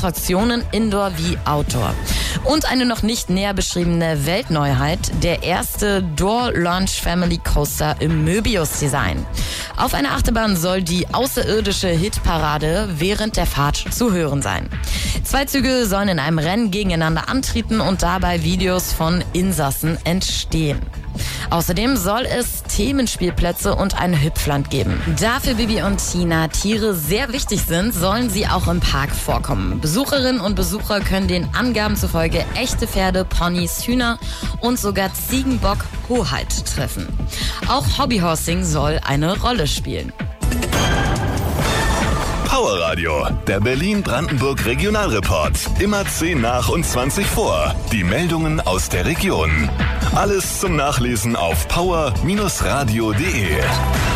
Attraktionen Indoor wie Outdoor. Und eine noch nicht näher beschriebene Weltneuheit, der erste Door-Launch Family Coaster im Möbius-Design. Auf einer Achterbahn soll die außerirdische Hitparade während der Fahrt zu hören sein. 2 Züge sollen in einem Rennen gegeneinander antreten und dabei Videos von Insassen entstehen. Außerdem soll es Themenspielplätze und ein Hüpfland geben. Da für Bibi und Tina Tiere sehr wichtig sind, sollen sie auch im Park vorkommen. Besucherinnen und Besucher können den Angaben zufolge echte Pferde, Ponys, Hühner und sogar Ziegenbock Hoheit treffen. Auch Hobbyhorsing soll eine Rolle spielen. Power Radio, der Berlin-Brandenburg Regionalreport. Immer 10 nach und 20 vor. Die Meldungen aus der Region. Alles zum Nachlesen auf power-radio.de.